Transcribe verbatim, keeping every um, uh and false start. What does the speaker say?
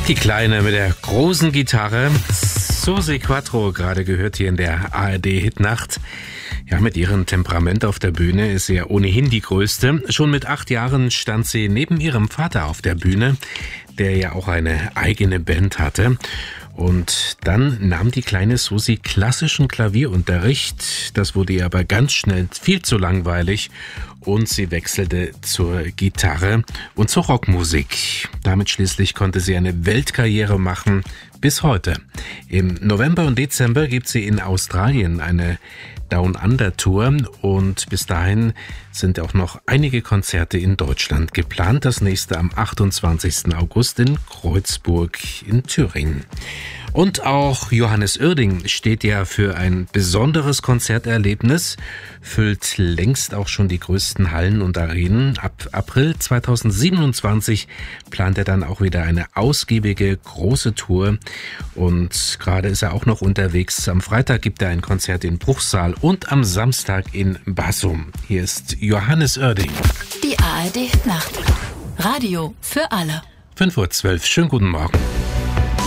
Die Kleine mit der großen Gitarre, Susi Quatro, gerade gehört hier in der A R D-Hitnacht. Ja, mit ihrem Temperament auf der Bühne ist sie ja ohnehin die Größte. Schon mit acht Jahren stand sie neben ihrem Vater auf der Bühne, der ja auch eine eigene Band hatte. Und dann nahm die kleine Susi klassischen Klavierunterricht. Das wurde ihr aber ganz schnell viel zu langweilig und sie wechselte zur Gitarre und zur Rockmusik. Damit schließlich konnte sie eine Weltkarriere machen, bis heute. Im November und Dezember gibt sie in Australien eine Down Under Tour und bis dahin sind auch noch einige Konzerte in Deutschland geplant. Das nächste am achtundzwanzigsten August in Kreuzburg in Thüringen. Und auch Johannes Oerding steht ja für ein besonderes Konzerterlebnis, füllt längst auch schon die größten Hallen und Arenen. Ab April zweitausendsiebenundzwanzig plant er dann auch wieder eine ausgiebige große Tour und gerade ist er auch noch unterwegs. Am Freitag gibt er ein Konzert in Bruchsal und am Samstag in Basum. Hier ist Johannes Oerding. Die A R D Nacht. Radio für alle. fünf Uhr zwölf. Schönen guten Morgen.